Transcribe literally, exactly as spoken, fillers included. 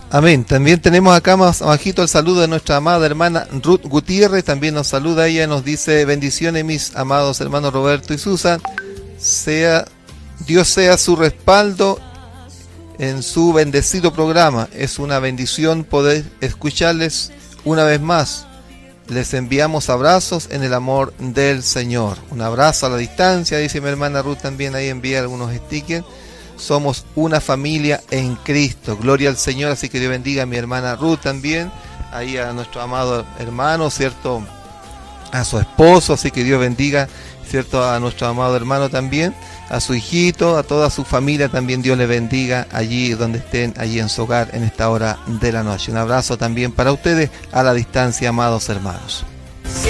Amén. También tenemos acá más abajito el saludo de nuestra amada hermana Ruth Gutiérrez. También nos saluda ella, nos dice: bendiciones mis amados hermanos Roberto y Susan. Sea, Dios sea su respaldo en su bendecido programa. Es una bendición poder escucharles una vez más. Les enviamos abrazos en el amor del Señor. Un abrazo a la distancia, dice mi hermana Ruth, también ahí envía algunos stickers. Somos una familia en Cristo. Gloria al Señor, así que Dios bendiga a mi hermana Ruth también. Ahí a nuestro amado hermano, ¿cierto? A su esposo, así que Dios bendiga, ¿cierto? A nuestro amado hermano también. A su hijito, a toda su familia también Dios le bendiga allí donde estén, allí en su hogar en esta hora de la noche. Un abrazo también para ustedes a la distancia, amados hermanos.